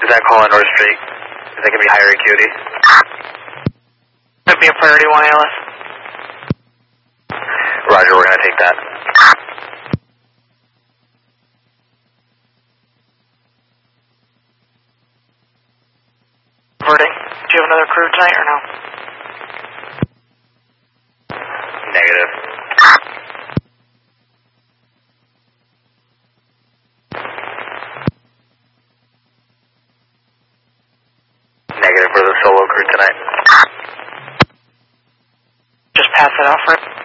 that call on North Street? Is that going to be higher acuity? That'd be a priority 1 ALS. Roger, we're going to take that. Reverting. Do you have another crew tonight or no? Negative. Negative for the solo crew tonight. Just pass it off, right?